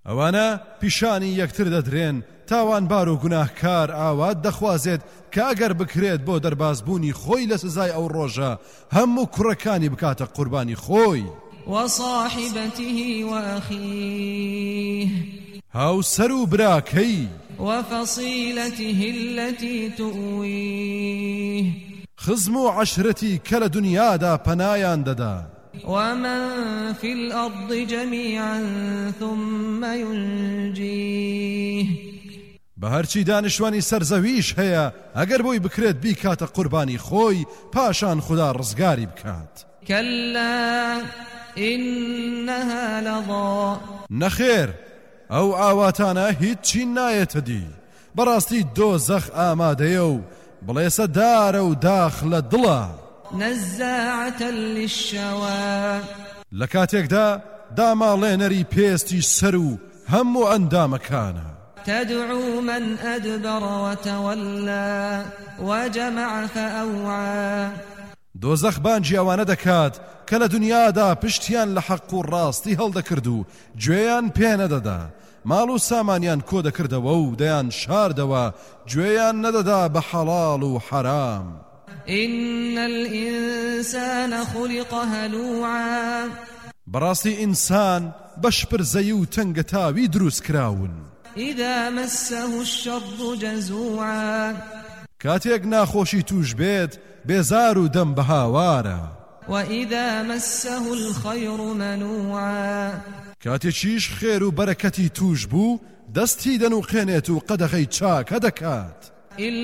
ئەوانە پیشانی یەکتر دەدرێن تاوانبار و گوناهکار ئاوات دەخوازێت کە ئەگەر بکرێت بۆ دەربازبوونی خۆی لە سزای ئەو ڕۆژە هەموو کوڕەکانی بکاتە قوربانی خۆی وصاحبته وأخيه هاوسەر و براکەی وفصيلته التي تؤويه خزم و عەشرەتی کە لە دونیادا پەنایان دەدا ومن في الأرض جميعا ثم ينجيه بەهەرچی دانیشتوانی سەرزەویش هەیە ئەگەر بۆی بکرێت بیکاتە قوربانی خۆی پاشان خوددا ڕزگاری بکات كلا إنها لظى نەخێر ئەو ئاواتانە هیچی نایەتە دی بەڕاستی دۆزەخ ئامادەیە و بڵێسە دارە و داخ لە دڵە نزاعة للشوى لە کاتێکدا داماڵێنەری پێستی سەر و هەموو ئەندامەکانە تدعو من أدبر وتولى وجمع فأوعى دۆزەخ بانجی ئەوانە دەکات کە لە دنیادا پشتیان لە حەق و ڕاستی هەڵدەکرد و گوێیان پێ نەدەدا ماڵ و سامانیان کۆ دەکردەوە و دەیان شاردەوە گوێیان نەدەدا بە حەڵاڵ و حەرام إن الإنسان خلق هلوعا بەڕاستی ئینسان بەشپرزەی و تەنگەتاوی دروست کراون إذا مسه الشر جزوعا کاتێک ناخۆشی توش بێت بێزار و دەم بە هاوارە وإذا مسه الخير منوعا کاتێکیش خێر و بەرەکەتی توش بوو دەستی دەنوقێنێت و قەدەغەی چاکە دەکات